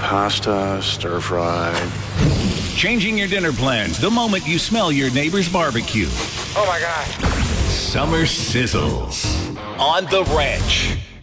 Pasta, stir fry. Changing your dinner plans the moment you smell your neighbor's barbecue. Oh my God. Summer sizzles on The Ranch.